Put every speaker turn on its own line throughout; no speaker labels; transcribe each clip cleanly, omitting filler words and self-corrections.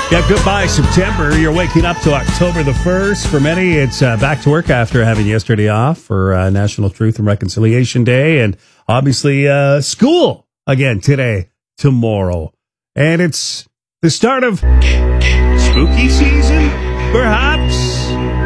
Yeah, goodbye, September. You're waking up to October the 1st. For many, it's back to work after having yesterday off for National Truth and Reconciliation Day. And obviously, school again today, tomorrow. And it's the start of spooky season, perhaps.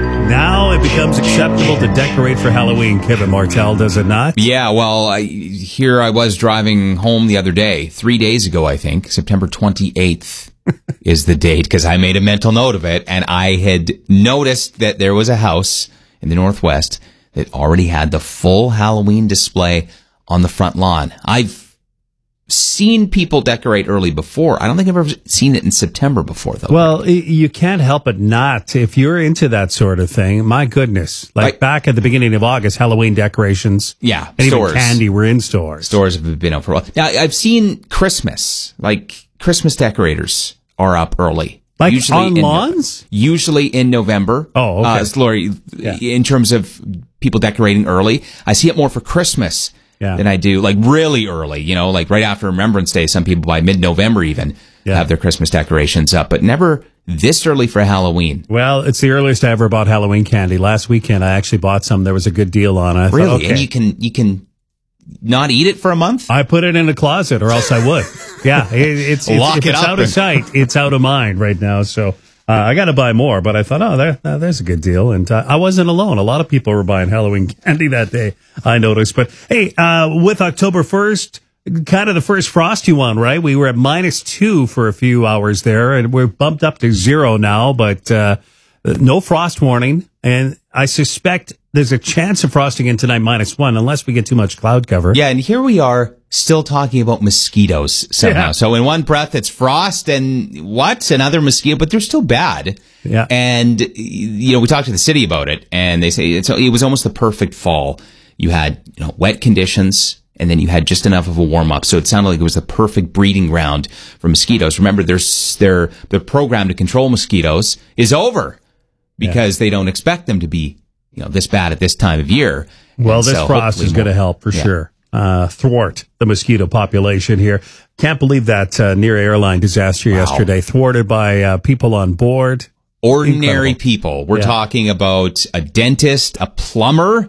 Now it becomes acceptable to decorate for Halloween. Kevin Martell, does it not?
Yeah, well, here I was driving home the other day, 3 days ago, I think, September 28th. is the date, because I made a mental note of it, and I had noticed that there was a house in the Northwest that already had the full Halloween display on the front lawn. I've seen people decorate early before. I don't think I've ever seen it in September before, though.
Well, you can't help but not. If you're into that sort of thing, my goodness. Like back at the beginning of August, Halloween decorations.
Yeah,
and
stores.
Even candy were in stores.
Stores have been out for a while. Now, I've seen Christmas decorators are up early.
Like usually on lawns?
Usually in November.
Oh, okay.
Lori, in terms of people decorating early, I see it more for Christmas than I do, like really early, like right after Remembrance Day. Some people by mid-November even have their Christmas decorations up, but never this early for Halloween.
Well, it's the earliest I ever bought Halloween candy. Last weekend, I actually bought some. There was a good deal on it.
Really?
Thought, okay.
And you can not eat it for a month?
I put it in a closet, or else I would. Yeah, it's out of sight, it's out of mind right now. So I got to buy more. But I thought, there's a good deal, and I wasn't alone. A lot of people were buying Halloween candy that day, I noticed. But hey, with October 1st, kind of the first frosty one, right? We were at -2 for a few hours there, and we're bumped up to 0 now. But no frost warning, and I suspect there's a chance of frosting in tonight -1 unless we get too much cloud cover.
Yeah, and here we are still talking about mosquitoes somehow. Yeah. So in one breath, it's frost and another mosquito, but they're still bad.
Yeah.
And, we talked to the city about it, and they say it was almost the perfect fall. You had, wet conditions, and then you had just enough of a warm-up. So it sounded like it was the perfect breeding ground for mosquitoes. Remember, their program to control mosquitoes is over because they don't expect them to be this bad at this time of year.
Well, this frost is going to help for sure. Thwart the mosquito population here. Can't believe that near airline disaster yesterday. Thwarted by people on board.
Ordinary people. We're talking about a dentist, a plumber.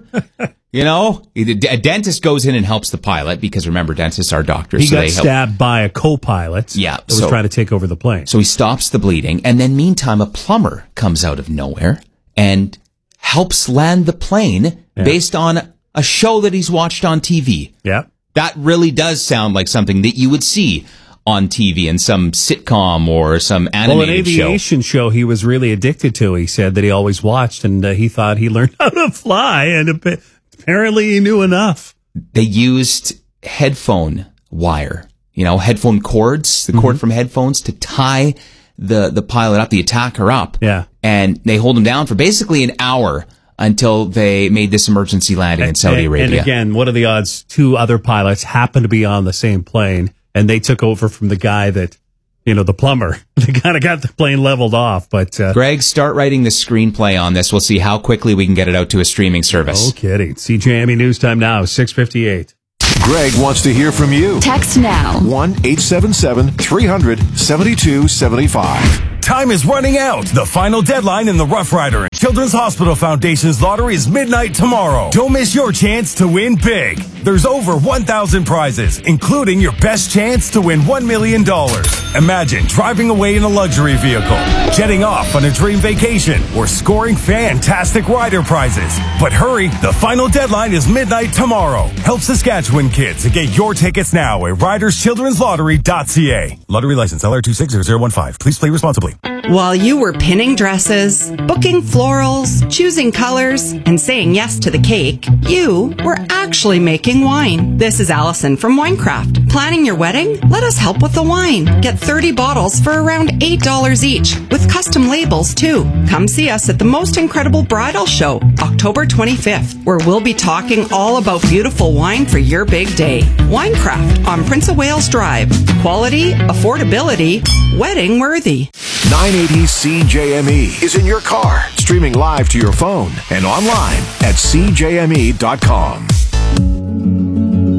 A dentist goes in and helps the pilot because remember, dentists are doctors.
He got stabbed by a co-pilot. That was trying to take over the plane.
So he stops the bleeding, and then meantime, a plumber comes out of nowhere and helps land the plane based on a show that he's watched on TV.
Yeah.
That really does sound like something that you would see on TV in some sitcom or some animated show.
An aviation show he was really addicted to, he said, that he always watched, and he thought he learned how to fly, and apparently he knew enough.
They used headphone wire, headphone cords, the cord from headphones to tie the pilot up, the attacker up.
Yeah.
And they hold him down for basically an hour until they made this emergency landing in Saudi Arabia.
And again, what are the odds 2 other pilots happened to be on the same plane, and they took over from the guy that, the plumber. They kind of got the plane leveled off. But
Greg, start writing the screenplay on this. We'll see how quickly we can get it out to a streaming service.
No kidding. CJME News Time now, 6:58.
Greg wants to hear from you.
Text now.
1-877-300-7275.
Time is running out. The final deadline in the Rough Rider Children's Hospital Foundation's lottery is midnight tomorrow. Don't miss your chance to win big. There's over 1,000 prizes, including your best chance to win $1 million. Imagine driving away in a luxury vehicle, jetting off on a dream vacation, or scoring fantastic rider prizes. But hurry, the final deadline is midnight tomorrow. Help Saskatchewan kids and get your tickets now at riderschildrenslottery.ca. Lottery license LR260015. Please play responsibly.
While you were pinning dresses, booking florals, choosing colors, and saying yes to the cake, you were actually making wine. This is Allison from Winecraft. Planning your wedding? Let us help with the wine. Get 30 bottles for around $8 each, with custom labels too. Come see us at the Most Incredible Bridal Show, October 25th, where we'll be talking all about beautiful wine for your big day. Winecraft on Prince of Wales Drive. Quality, affordability, wedding worthy.
980 CJME is in your car, streaming live to your phone and online at CJME.com.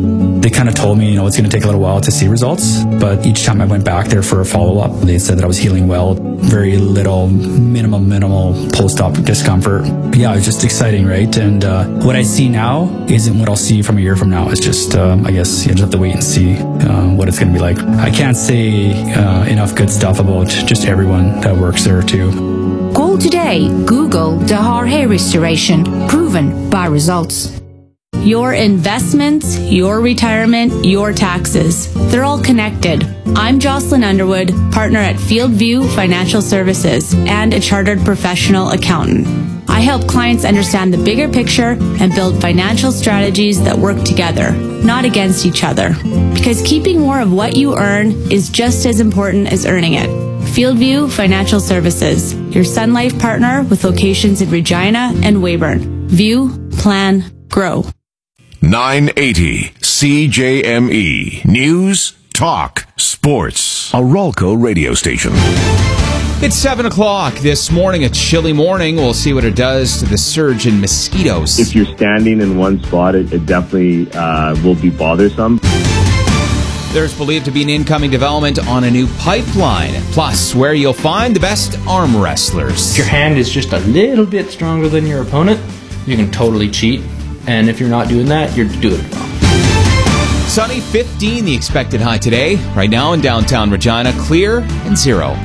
They kind of told me, it's going to take a little while to see results, but each time I went back there for a follow-up, they said that I was healing well, very little, minimal post-op discomfort. But yeah, it was just exciting, right? And what I see now isn't what I'll see from a year from now. It's just, I guess you just have to wait and see what it's going to be like. I can't say enough good stuff about just everyone that works there too.
Call today. Google Dahar Hair Restoration. Proven by results. Your investments, your retirement, your taxes. They're all connected. I'm Jocelyn Underwood, partner at Fieldview Financial Services and a chartered professional accountant. I help clients understand the bigger picture and build financial strategies that work together, not against each other. Because keeping more of what you earn is just as important as earning it. Fieldview Financial Services, your Sun Life partner with locations in Regina and Weyburn. View, plan, grow.
980 CJME News, Talk, Sports. A Rolco radio station.
It's 7 o'clock this morning, a chilly morning. We'll see what it does to the surge in mosquitoes.
If you're standing in one spot, it definitely will be bothersome.
There's believed to be an incoming development on a new pipeline, plus where you'll find the best arm wrestlers.
If your hand is just a little bit stronger than your opponent, you can totally cheat. And if you're not doing that, you're doing it wrong.
Sunny, 15 the expected high today. Right now in downtown Regina, clear and 0.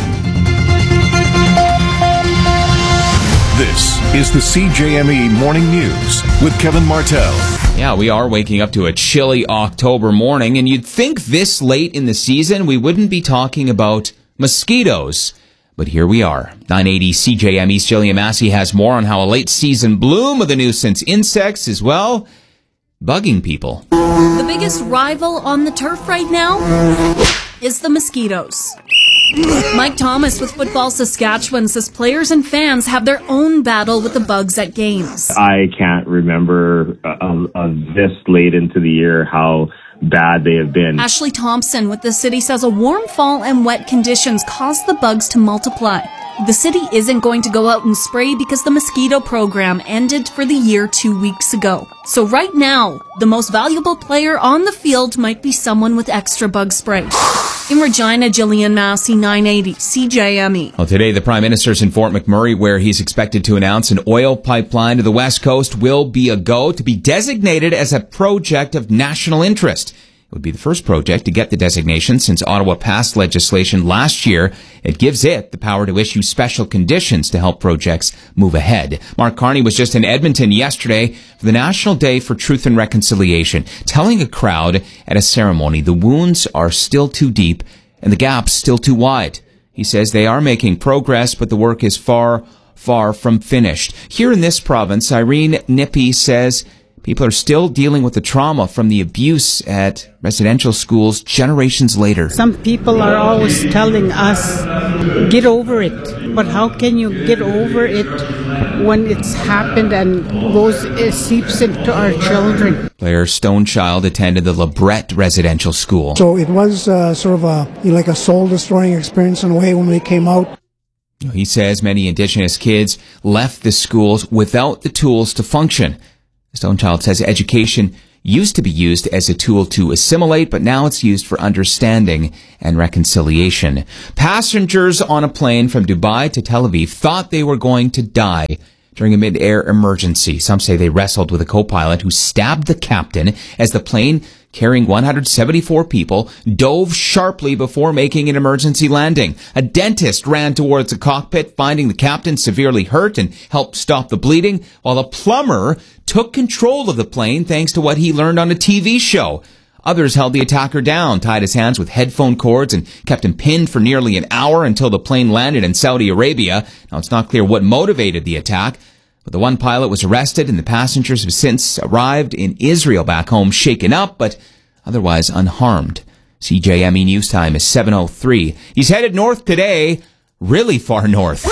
This is the CJME Morning News with Kevin Martell.
Yeah, we are waking up to a chilly October morning, and you'd think this late in the season we wouldn't be talking about mosquitoes. But here we are. 980 CJME's Jillian Massey has more on how a late season bloom of the nuisance insects is, well, bugging people.
The biggest rival on the turf right now is the mosquitoes. Mike Thomas with Football Saskatchewan says players and fans have their own battle with the bugs at games.
I can't remember this late into the year how bad they have been.
Ashley Thompson with the city says a warm fall and wet conditions caused the bugs to multiply. The city isn't going to go out and spray because the mosquito program ended for the year 2 weeks ago. So right now, the most valuable player on the field might be someone with extra bug spray. In Regina, Jillian Massey, 980 CJME.
Well, today the Prime Minister's in Fort McMurray, where he's expected to announce an oil pipeline to the West Coast will be a go to be designated as a project of national interest. It would be the first project to get the designation since Ottawa passed legislation last year. It gives it the power to issue special conditions to help projects move ahead. Mark Carney was just in Edmonton yesterday for the National Day for Truth and Reconciliation, telling a crowd at a ceremony the wounds are still too deep and the gaps still too wide. He says they are making progress, but the work is far from finished. Here in this province, Irene Nippy says people are still dealing with the trauma from the abuse at residential schools generations later.
Some people are always telling us, get over it. But how can you get over it when it's happened and it seeps into our children?
Blair Stonechild attended the LeBret residential school.
So it was sort of like a soul-destroying experience in a way when we came out.
He says many Indigenous kids left the schools without the tools to function. Stonechild says education used to be used as a tool to assimilate, but now it's used for understanding and reconciliation. Passengers on a plane from Dubai to Tel Aviv thought they were going to die during a mid-air emergency. Some say they wrestled with a co-pilot who stabbed the captain as the plane carrying 174 people dove sharply before making an emergency landing. A dentist ran towards the cockpit, finding the captain severely hurt and helped stop the bleeding, while a plumber took control of the plane thanks to what he learned on a TV show. Others held the attacker down, tied his hands with headphone cords, and kept him pinned for nearly an hour until the plane landed in Saudi Arabia. Now, it's not clear what motivated the attack, but the one pilot was arrested, and the passengers have since arrived in Israel back home, shaken up, but otherwise unharmed. CJME News Time is 7:03. He's headed north today, really far north.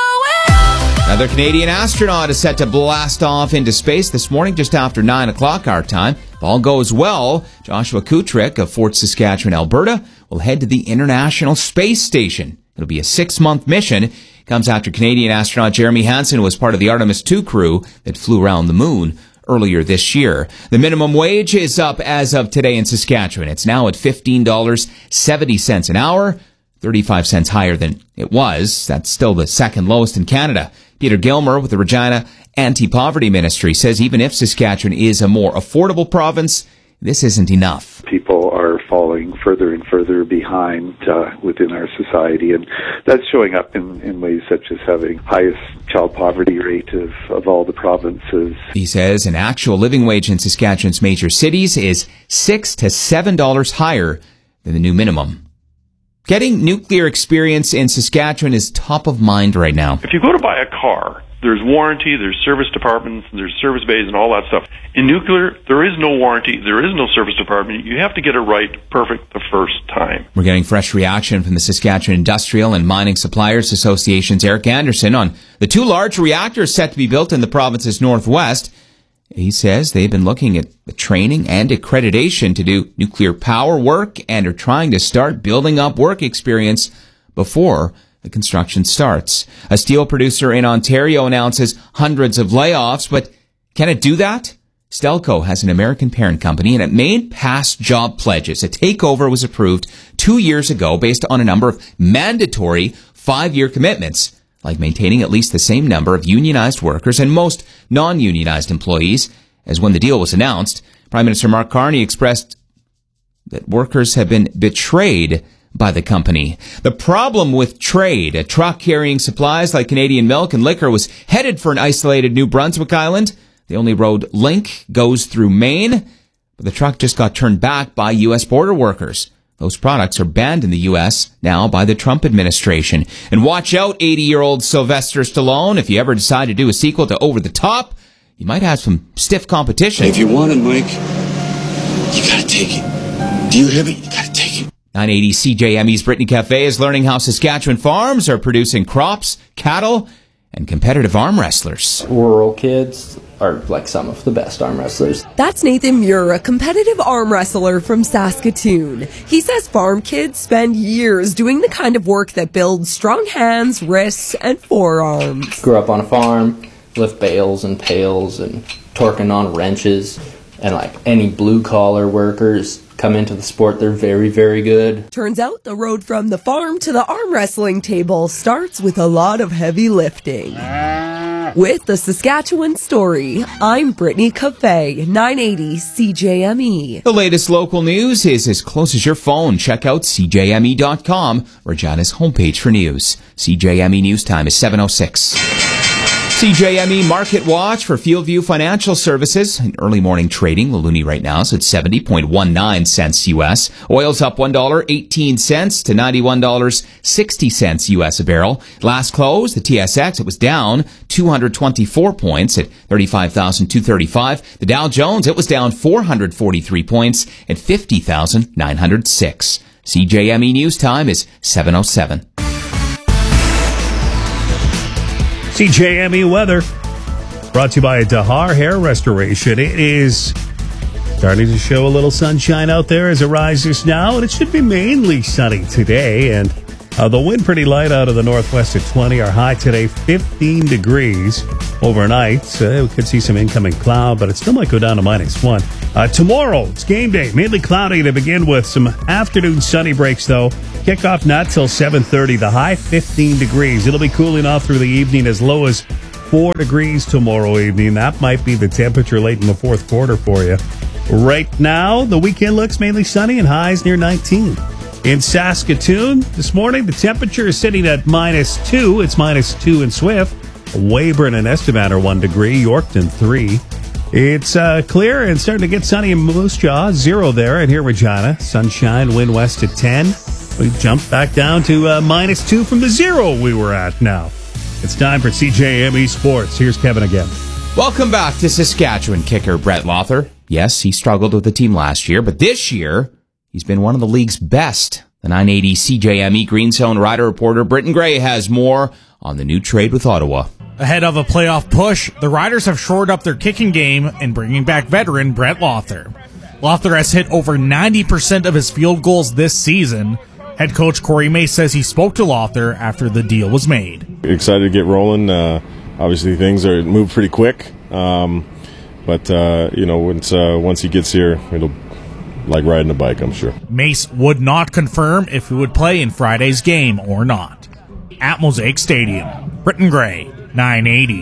Another Canadian astronaut is set to blast off into space this morning just after 9 o'clock our time. If all goes well, Joshua Kutrick of Fort Saskatchewan, Alberta, will head to the International Space Station. It'll be a 6-month mission. It comes after Canadian astronaut Jeremy Hansen was part of the Artemis II crew that flew around the moon earlier this year. The minimum wage is up as of today in Saskatchewan. It's now at $15.70 an hour, 35 cents higher than it was. That's still the second lowest in Canada. Peter Gilmer with the Regina Anti-Poverty Ministry says even if Saskatchewan is a more affordable province, this isn't enough.
People are falling further and further behind within our society, and that's showing up in ways such as having highest child poverty rate of all the provinces.
He says an actual living wage in Saskatchewan's major cities is $6 to $7 higher than the new minimum. Getting nuclear experience in Saskatchewan is top of mind right now.
If you go to buy a car, there's warranty, there's service departments, there's service bays and all that stuff. In nuclear, there is no warranty, there is no service department. You have to get it right, perfect, the first time.
We're getting fresh reaction from the Saskatchewan Industrial and Mining Suppliers Association's Eric Anderson on the 2 large reactors set to be built in the province's northwest. He says they've been looking at the training and accreditation to do nuclear power work and are trying to start building up work experience before the construction starts. A steel producer in Ontario announces hundreds of layoffs, but can it do that? Stelco has an American parent company, and it made past job pledges. A takeover was approved 2 years ago based on a number of mandatory 5-year commitments, like maintaining at least the same number of unionized workers and most non-unionized employees as when the deal was announced. Prime Minister Mark Carney expressed that workers have been betrayed by the company. The problem with trade, a truck carrying supplies like Canadian milk and liquor was headed for an isolated New Brunswick island. The only road link goes through Maine, but the truck just got turned back by U.S. border workers. Those products are banned in the U.S. now by the Trump administration. And watch out, 80-year-old Sylvester Stallone. If you ever decide to do a sequel to Over the Top, you might have some stiff competition.
If you want it, Mike, you gotta take it. Do you hear me? You gotta take it.
980 CJME's Brittany Cafe is learning how Saskatchewan farms are producing crops, cattle, and competitive arm wrestlers.
Rural kids are like some of the best arm wrestlers.
That's Nathan Muir, a competitive arm wrestler from Saskatoon. He says farm kids spend years doing the kind of work that builds strong hands, wrists, and forearms.
Grew up on a farm, lift bales and pails and torquing on wrenches, and like any blue-collar workers come into the sport, they're very, very good.
Turns out the road from the farm to the arm wrestling table starts with a lot of heavy lifting. With the Saskatchewan Story, I'm Brittany Cafe, 980 CJME.
The latest local news is as close as your phone. Check out CJME.com, Regina's homepage for news. CJME News Time is 7:06. CJME Market Watch for Fieldview Financial Services. In early morning trading, the loonie right now is at 70.19 cents U.S. Oil's up $1.18 to $91.60 U.S. a barrel. Last close, the TSX, it was down 224 points at 35,235. The Dow Jones, it was down 443 points at 50,906. CJME News Time is 7:07.
CJME weather brought to you by Dahar Hair Restoration. It is starting to show a little sunshine out there as it rises now, and it should be mainly sunny today. And the wind pretty light out of the northwest at 20. Our high today, 15 degrees overnight. We could see some incoming cloud, but it still might go down to -1. Tomorrow, it's game day. Mainly cloudy to begin with. Some afternoon sunny breaks, though. Kickoff not till 7:30. The high, 15 degrees. It'll be cooling off through the evening as low as 4 degrees tomorrow evening. That might be the temperature late in the fourth quarter for you. Right now, the weekend looks mainly sunny and highs near 19. In Saskatoon, this morning, the temperature is sitting at -2. It's -2 in Swift. Weyburn and Estevan are 1 degree. Yorkton, 3. It's clear and starting to get sunny in Moose Jaw. 0 there. And here, Regina, sunshine, wind west at 10. We jumped back down to -2 from the 0 we were at now. It's time for CJME Sports. Here's Kevin again.
Welcome back to Saskatchewan kicker Brett Lawther. Yes, he struggled with the team last year, but this year, he's been one of the league's best. The 980 CJME Green Zone Rider reporter Britton Gray has more on the new trade with Ottawa.
Ahead of a playoff push, the Riders have shored up their kicking game and bringing back veteran Brett Lawther. Lawther has hit over 90% of his field goals this season. Head coach Corey May says he spoke to Lawther after the deal was made.
Excited to get rolling. Obviously, things are moved pretty quick. But, once he gets here, it'll like riding a bike, I'm sure.
Mace would not confirm if he would play in Friday's game or not. At Mosaic Stadium, Britton Gray, 980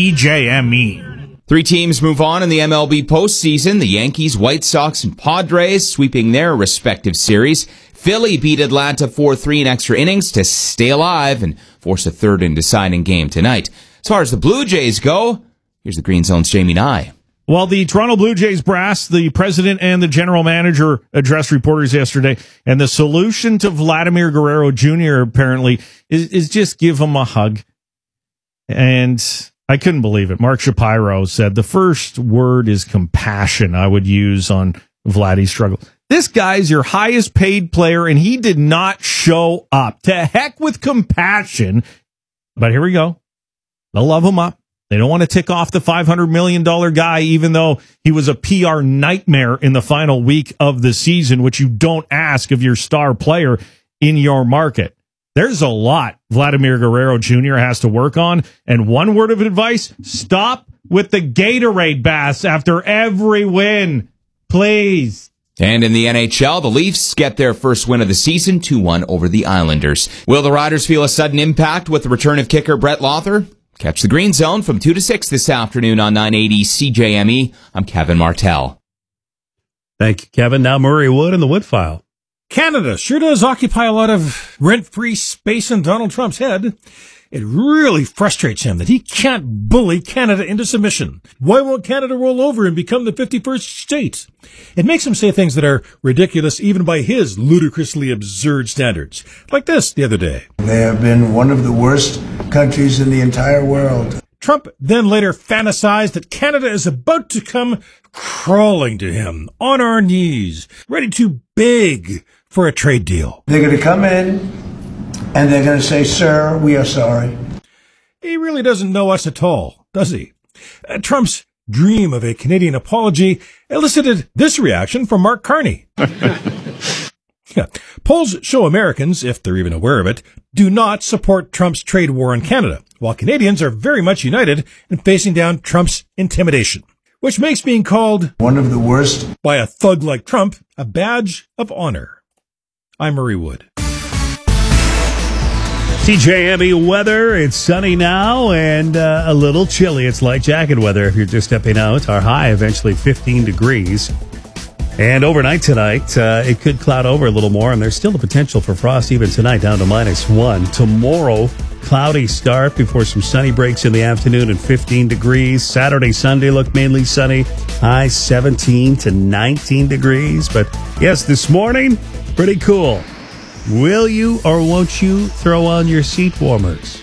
CJME.
3 teams move on in the MLB postseason. The Yankees, White Sox, and Padres sweeping their respective series. Philly beat Atlanta 4-3 in extra innings to stay alive and force a third and deciding game tonight. As far as the Blue Jays go, here's the Green Zone's Jamie Nye.
Well, the Toronto Blue Jays brass, the president and the general manager addressed reporters yesterday, and the solution to Vladimir Guerrero Jr. apparently is just give him a hug. And I couldn't believe it. Mark Shapiro said the first word is compassion I would use on Vladdy's struggle. This guy's your highest paid player, and he did not show up. To heck with compassion. But here we go. They'll love him up. They don't want to tick off the $500 million guy, even though he was a PR nightmare in the final week of the season, which you don't ask of your star player in your market. There's a lot Vladimir Guerrero Jr. has to work on. And one word of advice, stop with the Gatorade baths after every win. Please.
And in the NHL, the Leafs get their first win of the season, 2-1 over the Islanders. Will the Riders feel a sudden impact with the return of kicker Brett Lothar? Catch the Green Zone from 2 to 6 this afternoon on 980 CJME. I'm Kevin Martell.
Thank you, Kevin. Now Murray Wood and the Wood File.
Canada sure does occupy a lot of rent-free space in Donald Trump's head. It really frustrates him that he can't bully Canada into submission. Why won't Canada roll over and become the 51st state? It makes him say things that are ridiculous even by his ludicrously absurd standards. Like this the other day.
They have been one of the worst countries in the entire world.
Trump then later fantasized that Canada is about to come crawling to him on our knees, ready to beg for a trade deal.
They're going to come in and they're going to say, "Sir, we are sorry."
He really doesn't know us at all, does he? Trump's dream of a Canadian apology elicited this reaction from Mark Carney. Yeah. Polls show Americans, if they're even aware of it, do not support Trump's trade war in Canada, while Canadians are very much united in facing down Trump's intimidation, which makes being called
one of the worst
by a thug like Trump a badge of honor. I'm Murray Wood.
CJME weather. It's sunny now and a little chilly. It's light jacket weather if you're just stepping out. Our high eventually 15 degrees. And overnight tonight, it could cloud over a little more, and there's still the potential for frost even tonight down to -1. Tomorrow, cloudy start before some sunny breaks in the afternoon and 15 degrees. Saturday, Sunday look mainly sunny. High 17 to 19 degrees. But yes, this morning, pretty cool. Will you or won't you throw on your seat warmers?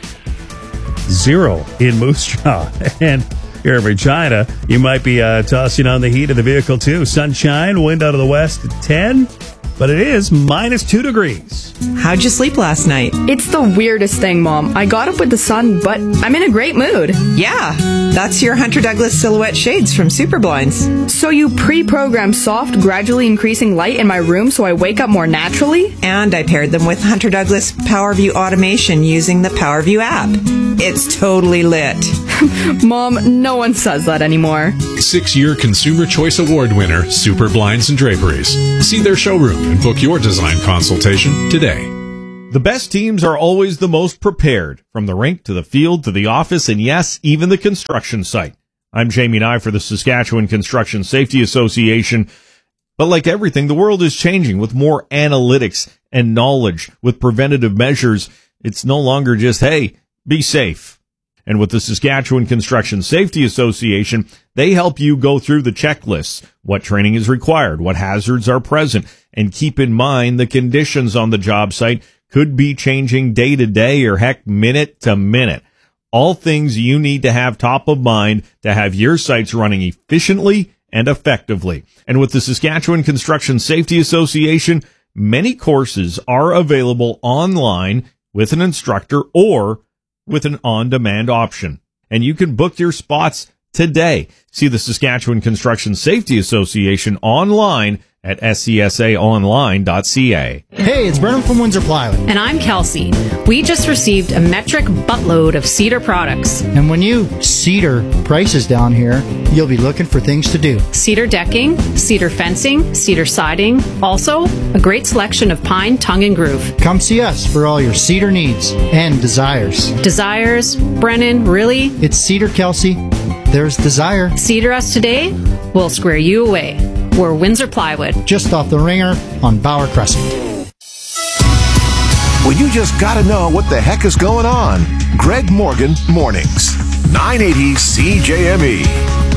0 in Moose Jaw. And here in Regina, you might be tossing on the heat of the vehicle too. Sunshine, wind out of the west at 10, but it is -2 degrees.
How'd you sleep last night?
It's the weirdest thing, Mom. I got up with the sun, but I'm in a great mood.
Yeah, that's your Hunter Douglas silhouette shades from Super Blinds.
So you pre-programmed soft, gradually increasing light in my room so I wake up more naturally?
And I paired them with Hunter Douglas PowerView automation using the PowerView app. It's totally lit.
Mom, no one says that anymore.
6-year Consumer Choice Award winner, Super Blinds and Draperies. See their showroom and book your design consultation today.
The best teams are always the most prepared, from the rink to the field to the office and yes, even the construction site. I'm Jamie Nye for the Saskatchewan Construction Safety Association. But like everything, the world is changing with more analytics and knowledge. With preventative measures, it's no longer just, hey, be safe. And with the Saskatchewan Construction Safety Association, they help you go through the checklists, what training is required, what hazards are present, and keep in mind the conditions on the job site could be changing day to day or heck minute to minute. All things you need to have top of mind to have your sites running efficiently and effectively. And with the Saskatchewan Construction Safety Association, many courses are available online with an instructor or with an on-demand option. And you can book your spots today. See the Saskatchewan Construction Safety Association online at scsaonline.ca.
Hey, it's Brennan from Windsor Plywood.
And I'm Kelsey. We just received a metric buttload of Cedar products.
And when you Cedar prices down here, you'll be looking for things to do.
Cedar decking, cedar fencing, cedar siding, also a great selection of pine, tongue, and groove.
Come see us for all your cedar needs and desires.
Desires? Brennan, really?
It's Cedar, Kelsey. There's desire.
Cedar us today, we'll square you away. We're Windsor Plywood.
Just off the ringer on Bauer Crescent.
Well, you just gotta know what the heck is going on. Greg Morgan Mornings. 980 CJME.